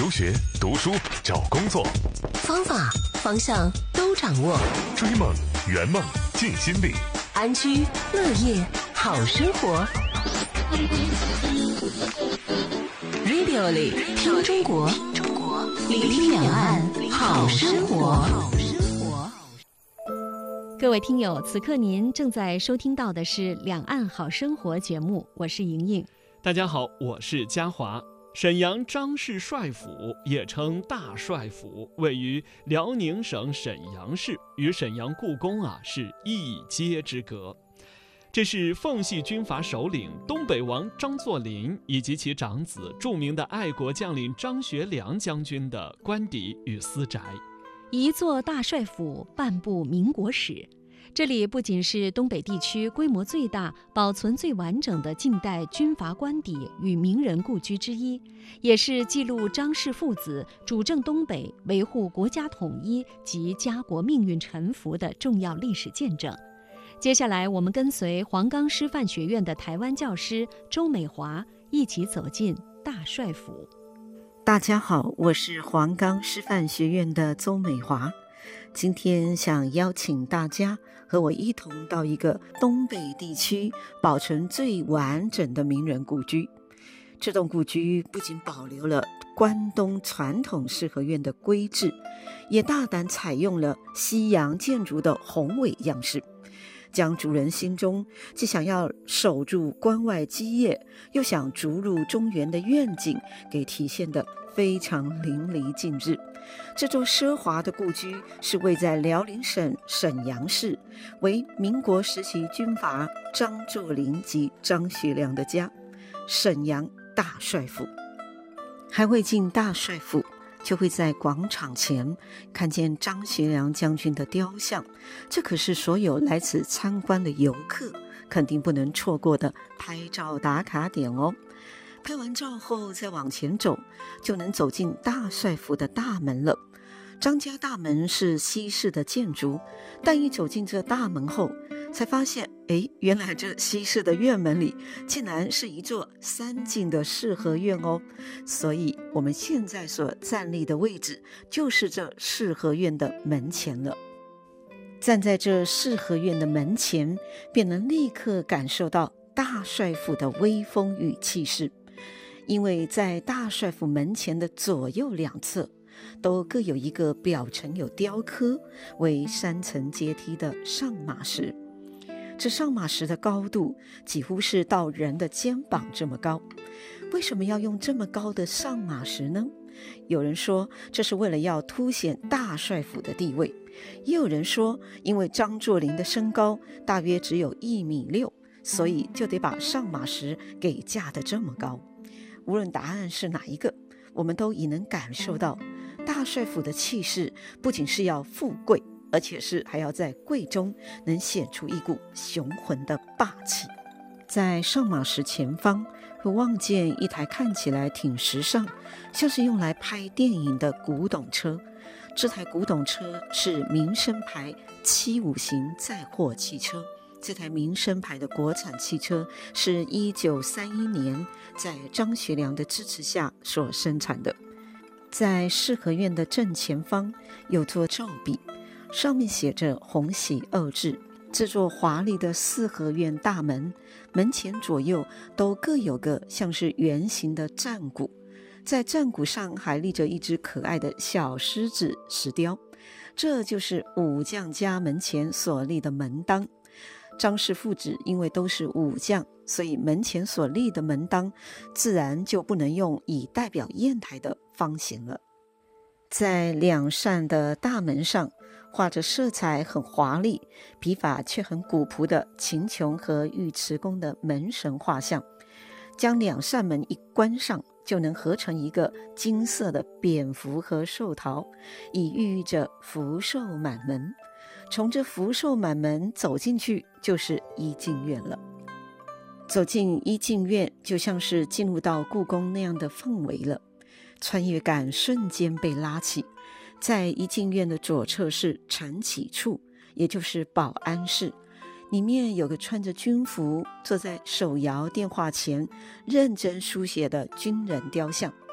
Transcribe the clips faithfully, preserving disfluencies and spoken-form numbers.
求学、读书、找工作， 方法、方向都掌握。 追梦、圆梦、尽心力， 安居乐业好生活。Radio 里听中国，聆听两岸好生活。 各位听友，此刻您正在收听到的是《两岸好生活》节目，我是莹莹。 大家好，我是嘉华。沈阳张氏帅府也称大帅府，位于辽宁省沈阳市，与沈阳故宫啊是一街之隔。这是奉系军阀首领东北王张作霖以及其长子著名的爱国将领张学良将军的官邸与私宅。 一座大帅府，半部民国史。这里不仅是东北地区规模最大、保存最完整的近代军阀官邸与名人故居之一，也是记录张氏父子主政东北、维护国家统一及家国命运沉浮的重要历史见证。接下来，我们跟随黄冈师范学院的台湾教师周美华一起走进大帅府。 大家好，我是黄冈师范学院的周美华。今天想邀请大家和我一同到一个东北地区保存最完整的名人故居。这栋故居不仅保留了关东传统四合院的规制，也大胆采用了西洋建筑的宏伟样式，将主人心中既想要守住关外基业，又想逐入中原的愿景给体现得非常淋漓尽致。这座奢华的故居是位在辽宁省沈阳市，为民国时期军阀张作霖及张学良的家，沈阳大帅府。还未进大帅府，就会在广场前看见张学良将军的雕像，这可是所有来此参观的游客肯定不能错过的拍照打卡点哦。拍完照后再往前走，就能走进大帅府的大门了。张家大门是西式的建筑，但一走进这大门后，才发现，哎，原来这西式的院门里竟然是一座三进的四合院哦。所以我们现在所站立的位置，就是这四合院的门前了。站在这四合院的门前，便能立刻感受到大帅府的威风与气势。因为在大帅府门前的左右两侧都各有一个表层有雕刻为三层阶梯的上马石，这上马石的高度几乎是到人的肩膀这么高。为什么要用这么高的上马石呢？有人说这是为了要凸显大帅府的地位，也有人说因为张作霖的身高大约只有一米六，所以就得把上马石给架得这么高。无论答案是哪一个，我们都已能感受到大帅府的气势不仅是要富贵，而且是还要在贵中能显出一股雄浑的霸气。在上马石前方会望见一台看起来挺时尚，像是用来拍电影的古董车。这台古董车是民生牌七五型载货汽车。这台民生牌的国产汽车是一九三一年在张学良的支持下所生产的。在四合院的正前方有座照壁，上面写着洪喜二字。这座华丽的四合院大门门前左右都各有个像是圆形的战鼓，在战鼓上还立着一只可爱的小狮子石雕，这就是武将家门前所立的门当。张氏父子因为都是武将，所以门前所立的门当自然就不能用以代表砚台的方形了。在两扇的大门上画着色彩很华丽、笔法却很古朴的秦琼和尉迟恭的门神画像，将两扇门一关上，就能合成一个金色的蝙蝠和寿桃，以寓意着福寿满门。从这福寿满门走进去就是一进院了。走进一进院就像是进入到故宫那样的氛围了，穿越感瞬间被拉起。在一进院的左侧是承启处，也就是保安室，里面有个穿着军服坐在手摇电话前认真书写的军人雕像。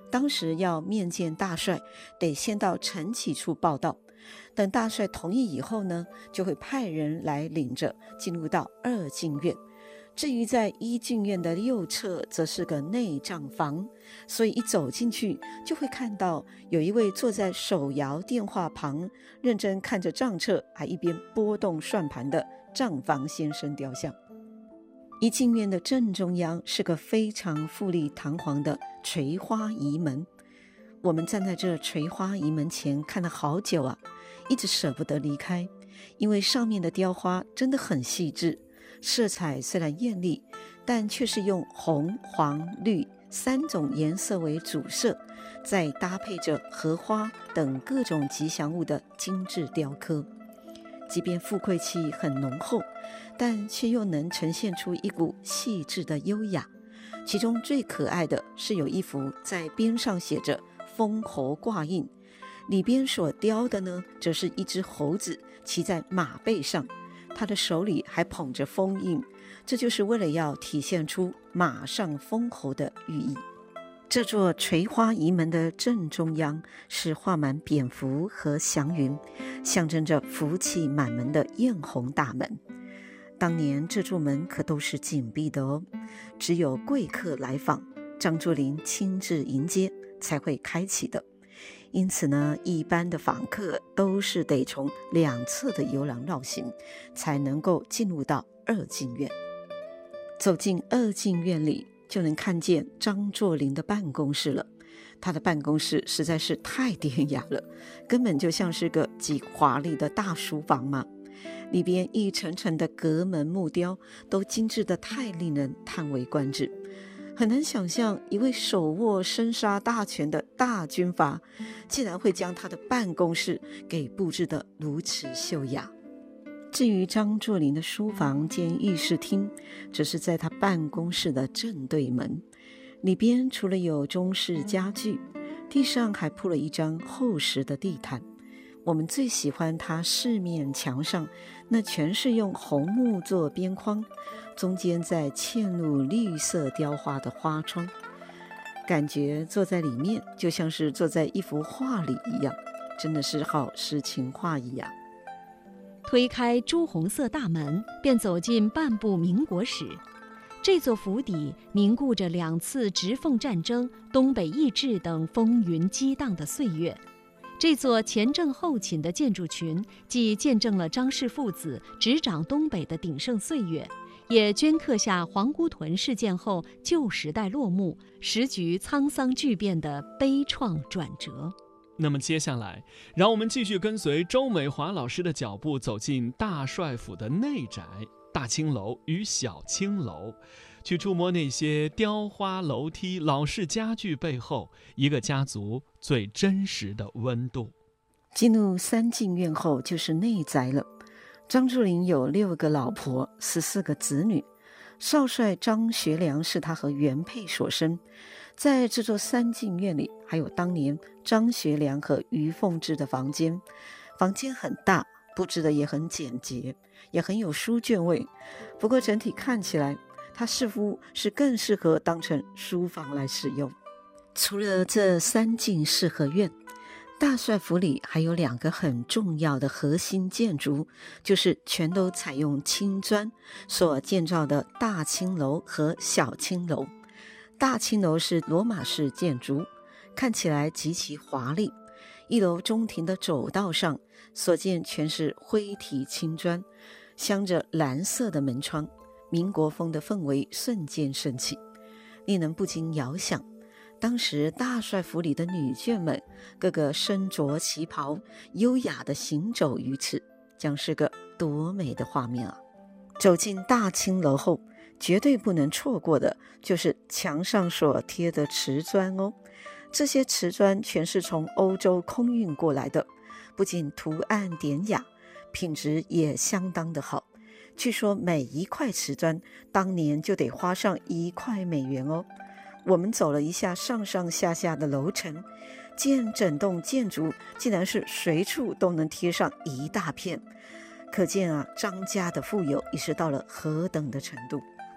当时要面见大帅，得先到陈启处报到，等大帅同意以后呢，就会派人来领着进入到二进院。至于在一进院的右侧，则是个内账房，所以一走进去就会看到有一位坐在手摇电话旁，认真看着账册，还一边拨动算盘的账房先生雕像。一进院的正中央是个非常富丽堂皇的垂花仪门，我们站在这垂花仪门前看了好久啊，一直舍不得离开，因为上面的雕花真的很细致，色彩虽然艳丽，但却是用红、黄、绿三种颜色为主色，再搭配着荷花等各种吉祥物的精致雕刻。即便富贵气很浓厚，但却又能呈现出一股细致的优雅。其中最可爱的是有一幅在边上写着封侯挂印，里边所雕的呢，则是一只猴子骑在马背上，他的手里还捧着封印，这就是为了要体现出马上封侯的寓意。这座垂花仪门的正中央是画满蝙蝠和祥云，象征着福气满门的艳红大门。当年这座门可都是紧闭的哦，只有贵客来访，张作霖亲自迎接才会开启的。因此呢，一般的访客都是得从两侧的游廊绕行，才能够进入到二进院。走进二进院里，就能看见张作霖的办公室了。他的办公室实在是太典雅了，根本就像是个极华丽的大书房嘛。里边一层层的阁门木雕都精致得太令人叹为观止，很难想象一位手握生杀大权的大军阀，竟然会将他的办公室给布置得如此秀雅。至于张作霖的书房兼议事厅，则是在他办公室的正对门，里边除了有中式家具，地上还铺了一张厚实的地毯。我们最喜欢它四面墙上那全是用红木做边框，中间再嵌入绿色雕花的花窗，感觉坐在里面就像是坐在一幅画里一样，真的是好诗情画意啊。 推开朱红色大门，便走进半部民国史。这座府邸凝固着两次直奉战争、东北易帜等风云激荡的岁月。这座前郑后秦的建筑群，既见证了张氏父子执掌东北的鼎盛岁月，也镌刻下皇姑屯事件后旧时代落幕、时局沧桑巨变的悲怆转折。 那么接下来，让我们继续跟随周美华老师的脚步，走进大帅府的内宅大青楼与小青楼，去触摸那些雕花楼梯、老式家具背后一个家族最真实的温度。 进入三进院后就是内宅了。张作霖有六个老婆，十四个子女。少帅张学良是他和原配所生。在这座三进院里，还有当年张学良和于凤至的房间。房间很大，布置的也很简洁，也很有书卷味。不过整体看起来，它似乎是更适合当成书房来使用。除了这三进四合院，大帅府里还有两个很重要的核心建筑，就是全都采用青砖所建造的大青楼和小青楼。大青楼是罗马式建筑，看起来极其华丽。一楼中庭的走道上所见全是灰体青砖，镶着蓝色的门窗，民国风的氛围瞬间升起，令人不禁遥想，当时大帅府里的女眷们个个身着旗袍，优雅地行走于此，将是个多美的画面啊！走进大青楼后，绝对不能错过的就是墙上所贴的瓷砖哦。这些瓷砖全是从欧洲空运过来的，不仅图案典雅，品质也相当的好。据说每一块瓷砖当年就得花上一块美元哦。我们走了一下上上下下的楼层，见整栋建筑竟然是随处都能贴上一大片，可见啊，张家的富有已是到了何等的程度。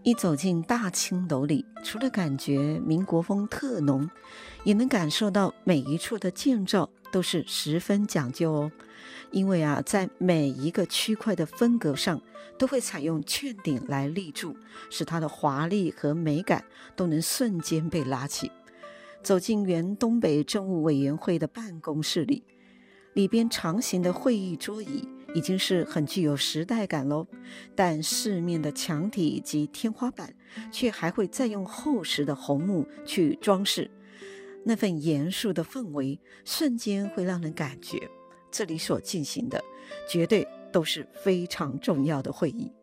一走进大青楼里，除了感觉民国风特浓，也能感受到每一处的建造都是十分讲究哦。因为啊，在每一个区块的分隔上，都会采用券顶来立柱，使它的华丽和美感都能瞬间被拉起。走进原东北政务委员会的办公室里，里边长形的会议桌椅已经是很具有时代感咯，但四面的墙体及天花板却还会再用厚实的红木去装饰，那份严肃的氛围瞬间会让人感觉这里所进行的绝对都是非常重要的会议。